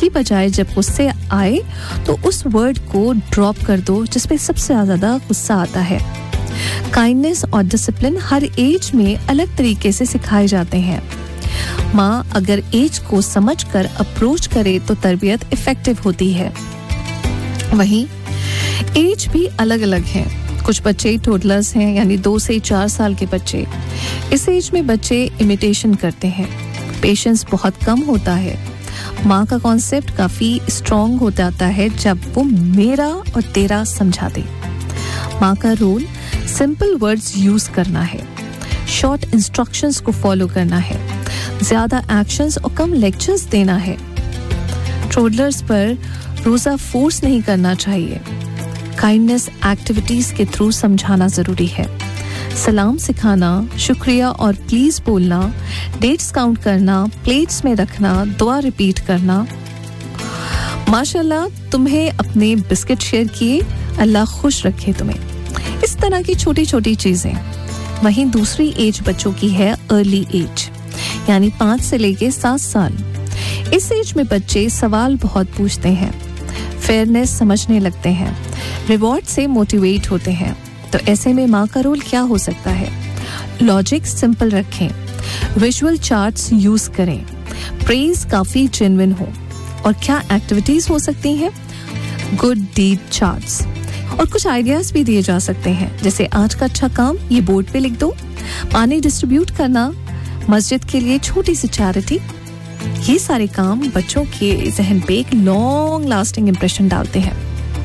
बजाय जब गुस्से आए तो उस वर्ड को ड्रॉप कर दो जिस पे सबसे ज़्यादा गुस्सा आता है। काइंडनेस और डिसिप्लिन हर एज में अलग तरीके से सिखाए जाते हैं। माँ अगर एज को समझकर अप्रोच करे तो तरबियत इफेक्टिव होती है। वहीं एज भी अलग अलग है। कुछ बच्चे टोडलर्स हैं, यानी 2 से 4 साल के बच्चे। इस एज में बच्चे इमिटेशन करते हैं, पेशेंस बहुत कम होता है। माँ का कॉन्सेप्ट काफ़ी स्ट्रॉन्ग हो जाता है जब वो मेरा और तेरा समझा दे। माँ का रोल सिंपल वर्ड्स यूज़ करना है, शॉर्ट इंस्ट्रक्शंस को फॉलो करना है, ज़्यादा एक्शंस और कम लेक्चर्स देना है। टोडलर्स पर रोज़ा फोर्स नहीं करना चाहिए। काइंडनेस एक्टिविटीज़ के थ्रू समझाना ज़रूरी है। सलाम सिखाना, शुक्रिया और प्लीज़ बोलना, डेट्स काउंट करना, प्लेट्स में रखना, दुआ रिपीट करना। माशाल्लाह तुम्हें अपने बिस्किट शेयर किए, अल्लाह खुश रखे तुम्हें। इस तरह की छोटी छोटी चीज़ें। वहीं दूसरी एज बच्चों की है अर्ली एज, यानी 5 से लेके 7 साल। इस एज में बच्चे सवाल बहुत पूछते हैं, फेयरनेस समझने लगते हैं, रिवॉर्ड से मोटिवेट होते हैं। तो ऐसे में माँ का रोल क्या हो सकता है? लॉजिक सिंपल रखें, विजुअल चार्ट्स यूज करें, प्रेज काफी जेन्युइन हो। और क्या एक्टिविटीज हो सकती हैं? Good deed charts. और कुछ आइडियाज भी दिए जा सकते हैं, जैसे आज का अच्छा काम ये बोर्ड पे लिख दो, पानी डिस्ट्रीब्यूट करना, मस्जिद के लिए छोटी सी चैरिटी। ये सारे काम बच्चों के जहन पे एक लॉन्ग लास्टिंग इंप्रेशन डालते हैं।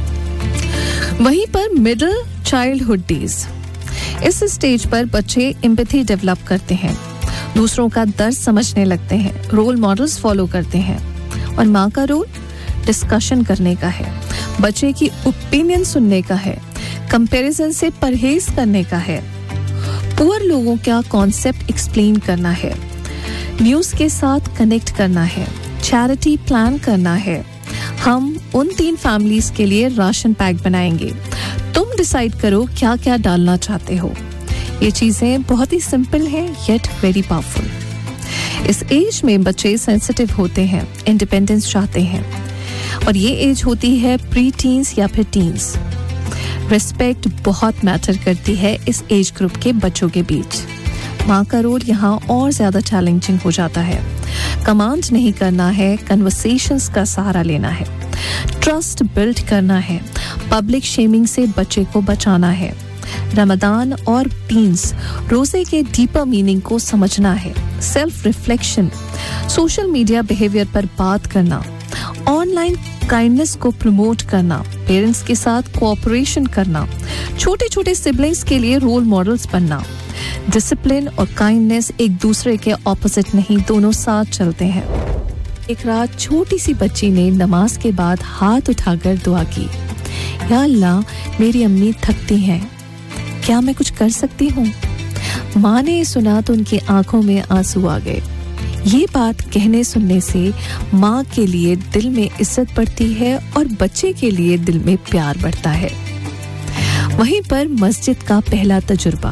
वहीं पर मिडिल चाइल्डहुड डेज, इस स्टेज पर बच्चे एम्पैथी डेवलप करते हैं, दूसरों का दर्द समझने लगते हैं, रोल मॉडल्स फॉलो करते हैं। और माँ का रोल डिस्कशन करने का है, बच्चे की ओपिनियन सुनने का है, कंपैरिजन से परहेज करने का है, पुअर लोगों का कॉन्सेप्ट एक्सप्लेन करना है, न्यूज़ के साथ कनेक्ट करना है, चैरिटी प्लान करना है। हम उन 3 फैमिलीज के लिए राशन पैक बनाएंगे, तुम डिसाइड करो क्या क्या डालना चाहते हो। ये चीज़ें बहुत ही सिंपल हैं येट वेरी पावरफुल। इस एज में बच्चे सेंसिटिव होते हैं, इंडिपेंडेंस चाहते हैं, और ये एज होती है प्री टीन्स या फिर टीन्स। रिस्पेक्ट बहुत मैटर करती है इस एज ग्रुप के बच्चों के बीच। माँ का रोल यहाँ और ज़्यादा चैलेंजिंग हो जाता है। कमांड नहीं करना है, कन्वर्सेशंस का सहारा लेना है, ट्रस्ट बिल्ड करना है, पब्लिक शेमिंग से बच्चे को बचाना है। रमदान और टीन्स, रोजे के डीपर मीनिंग को समझना है, self reflection, social media behaviour पर बात करना, ऑनलाइन काइंडनेस को प्रमोट करना, पेरेंट्स के साथ कोऑपरेशन करना, छोटे छोटे सिबलिंग्स के लिए रोल मॉडल्स बनना। डिसिप्लिन और काइंडनेस एक दूसरे के ऑपोजिट नहीं, दोनों साथ चलते हैं। एक रात छोटी सी बच्ची ने नमाज के बाद हाथ उठाकर दुआ की, या अल्लाह मेरी अम्मी थकती हैं, क्या मैं कुछ कर सकती हूँ? माँ ने सुना तो उनकी आंखों में आंसू आ गए। ये बात कहने सुनने से माँ के लिए दिल में इज्जत बढ़ती है और बच्चे के लिए दिल में प्यार बढ़ता है। वहीं पर मस्जिद का पहला तजुर्बा।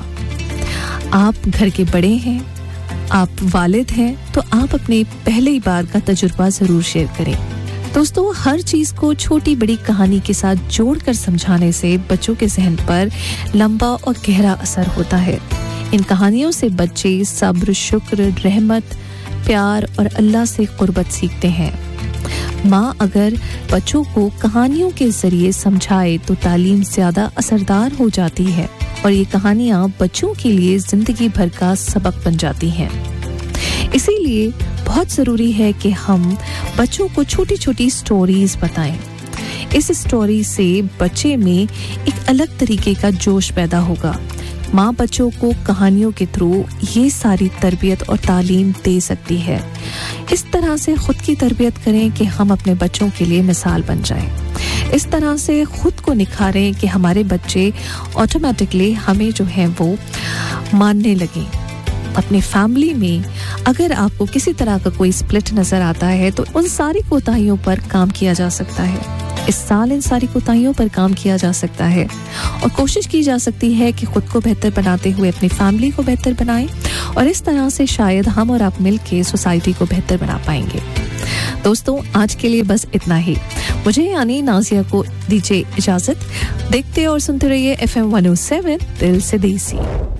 आप घर के बड़े हैं, आप वालिद हैं, तो आप अपने पहली बार का तजुर्बा जरूर शेयर करें। दोस्तों, हर चीज को छोटी बड़ी कहानी के साथ जोड़कर समझाने से बच्चों के जहन पर लंबा और गहरा असर होता है। इन कहानियों से बच्चे सब्र, शुक्र, रहमत, प्यार और अल्लाह से कुर्बत सीखते हैं। माँ अगर बच्चों को कहानियों के जरिए समझाए तो तालीम ज्यादा असरदार हो जाती है और ये कहानियाँ बच्चों के लिए जिंदगी भर का सबक बन जाती हैं। इसीलिए बहुत ज़रूरी है कि हम बच्चों को छोटी छोटी स्टोरीज बताएं। इस स्टोरी से बच्चे में एक अलग तरीके का जोश पैदा होगा। माँ बच्चों को कहानियों के थ्रू ये सारी तरबियत और तालीम दे सकती है। इस तरह से खुद की तरबियत करें कि हम अपने बच्चों के लिए मिसाल बन जाएं। इस तरह से खुद को निखारें कि हमारे बच्चे ऑटोमेटिकली हमें जो है वो मानने लगें। अपनी फैमिली में अगर आपको किसी तरह का कोई स्प्लिट नजर आता है तो उन सारी कोताहियों पर काम किया जा सकता है। इस साल इन सारी कोताहियों पर काम किया जा सकता है और कोशिश की जा सकती है कि खुद को बेहतर बनाते हुए अपनी फैमिली को बेहतर बनाएं और इस तरह से शायद हम और आप मिलके सोसाइटी को बेहतर बना पाएंगे। दोस्तों आज के लिए बस इतना ही। मुझे यानी नाजिया को दीजिए इजाजत। देखते और सुनते रहिए FM 107 दिल से देसी।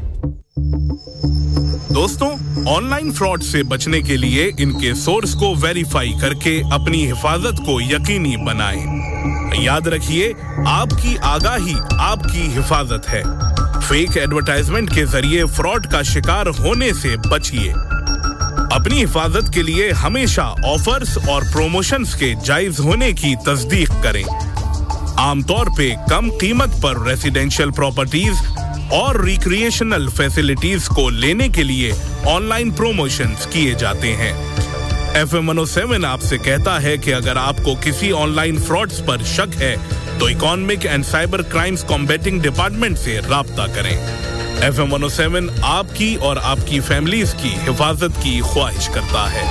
दोस्तों, ऑनलाइन फ्रॉड से बचने के लिए इनके सोर्स को वेरीफाई करके अपनी हिफाजत को यकीनी बनाएं। याद रखिए, आपकी आगाही आपकी हिफाजत है। फेक एडवर्टाइजमेंट के जरिए फ्रॉड का शिकार होने से बचिए। अपनी हिफाजत के लिए हमेशा ऑफर्स और प्रोमोशंस के जायज होने की तस्दीक करें। आमतौर पे कम कीमत पर रेसिडेंशियल प्रॉपर्टीज और रिक्रिएशनल फैसिलिटीज को लेने के लिए ऑनलाइन प्रमोशंस किए जाते हैं। FM 107 आपसे कहता है कि अगर आपको किसी ऑनलाइन फ्रॉड्स पर शक है तो economic and cyber crimes combating department से राब्ता करें। FM 107 आपकी और आपकी फैमिलीज की हिफाजत की ख्वाहिश करता है।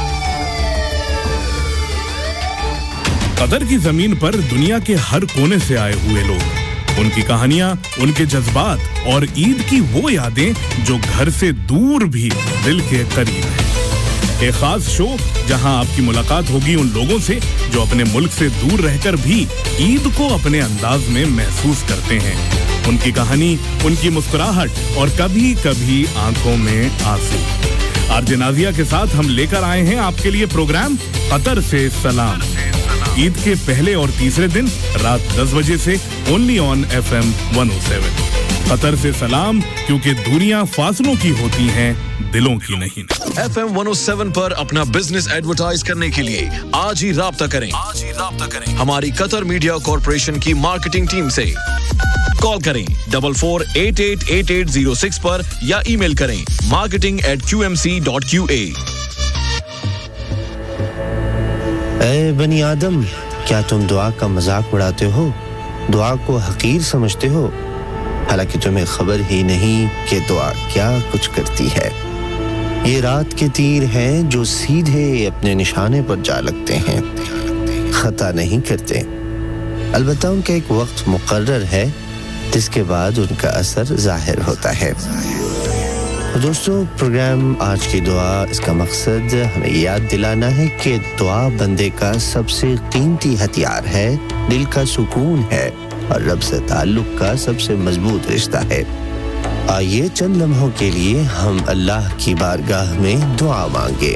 कतर की जमीन पर दुनिया के हर कोने से आए हुए लोग, उनकी कहानियां, उनके जज्बात और ईद की वो यादें जो घर से दूर भी दिल के करीब हैं। एक खास शो जहां आपकी मुलाकात होगी उन लोगों से जो अपने मुल्क से दूर रहकर भी ईद को अपने अंदाज में महसूस करते हैं। उनकी कहानी, उनकी मुस्कुराहट और कभी-कभी आंखों में आंसू। आरजे नाजिया के साथ हम लेकर आए हैं आपके लिए प्रोग्राम कतर से सलाम। ईद के पहले और तीसरे दिन रात 10 बजे से ओनली ऑन FM 107। कतर से सलाम, क्योंकि दूरियां फासलों की होती हैं, दिलों की नहीं। FM 107 पर अपना बिजनेस एडवर्टाइज करने के लिए आज ही राब्ता करें। हमारी कतर मीडिया कॉर्पोरेशन की मार्केटिंग टीम से कॉल करें 44888806 पर या ईमेल करें marketing@qmc.qa। ऐ बनी आदम, क्या तुम दुआ का मजाक उड़ाते हो, दुआ को हकीर समझते हो, हालांकि तुम्हें खबर ही नहीं कि दुआ क्या कुछ करती है। ये रात के तीर हैं जो सीधे अपने निशाने पर जा लगते हैं, खता नहीं करते। अलबत्ता उनका एक वक्त मुकर्रर है जिसके बाद उनका असर जाहिर होता है। दोस्तों, प्रोग्राम आज की दुआ, इसका मकसद हमें याद दिलाना है कि दुआ बंदे का सबसे कीमती हथियार है, दिल का सुकून है और रब से ताल्लुक का सबसे मजबूत रिश्ता है। आइए चंद लम्हों के लिए हम अल्लाह की बारगाह में दुआ मांगे।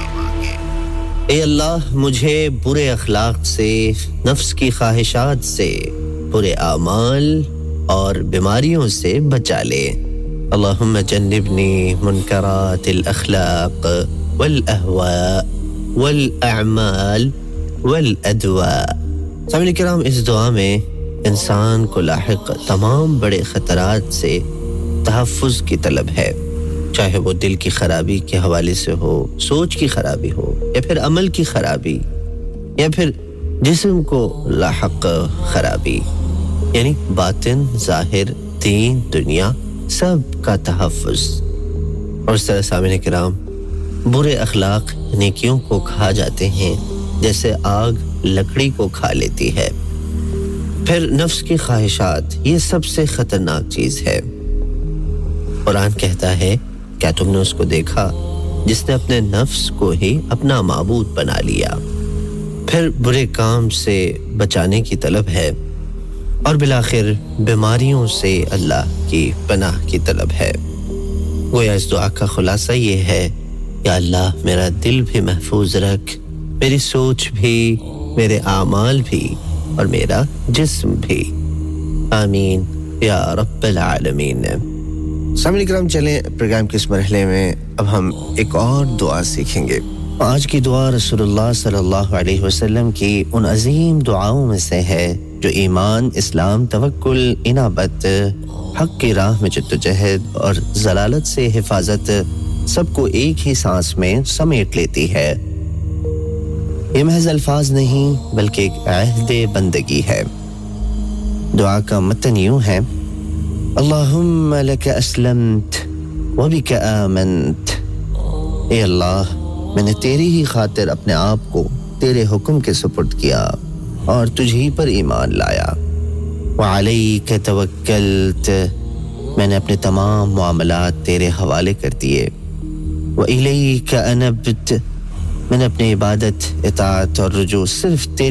ए अल्लाह, मुझे बुरे अखलाक से, नफ्स की ख्वाहिशात से, बुरे आमाल और बीमारियों से बचा ले। अल्लाहुम्मा जन्निबनी मुनकरातिल अखलाक वल अहवा वल अअमाल वल अदवा। सामईन किराम, इस दुआ में इंसान को लाहिक तमाम बड़े खतरात से तहफ़्फ़ुज़ की तलब है, चाहे वो दिल की खराबी के हवाले से हो, सोच की खराबी हो, या फिर अमल की खराबी, या फिर जिस्म को लाहिक खराबी, यानी बातिन, ज़ाहिर, दीन, दुनिया सब का तहफ़्फ़ुज़। और इस तरह सामईन किराम, बुरे अखलाक नेकियों को खा जाते हैं जैसे आग लकड़ी को खा लेती है। फिर नफ्स की ख्वाहिशात, ये सबसे खतरनाक चीज है। कुरान कहता है, क्या तुमने उसको देखा जिसने अपने नफ्स को ही अपना माबूद बना लिया। फिर बुरे काम से बचाने की तलब है और बिलाखिर बीमारियों से अल्लाह की पनाह की तलब है। गोया इस दुआ का खुलासा ये है, या अल्लाह मेरा दिल भी महफूज रख, मेरी सोच भी, मेरे आमाल भी और मेरा जिस्म भी। आमीन या रब्बल आलमीन। सामईन किराम, चलें प्रोग्राम के इस मरहले में अब हम एक और दुआ सीखेंगे। आज की दुआ रसूलुल्लाह सल्लल्लाहु अलैहि वसल्लम की उन अजीम दुआओं में से है जो ईमान, इस्लाम, तवक्कुल, इनाबत, हक की राह में जद्दोजहद और जलालत से हिफाजत सबको एक ही सांस में समेट लेती है। ये महज अल्फाज नहीं बल्कि एक अहद बंदगी है। दुआ का मतन यूं है, अल्लाहुम्मा लक अस्लम्त व बिक आमंत। ए अल्लाह, मैंने तेरी ही खातिर अपने आप को तेरे हुक्म के सुपुर्द किया और तुझी पर ईमान लाया। व अलैका तवक्कल्त, मैंने अपने तमाम मामलात तेरे हवाले कर दिए। व इलैका अनब्त, मैंने अपनी इबादत, इताअत और रुजू सिर्फ तेरे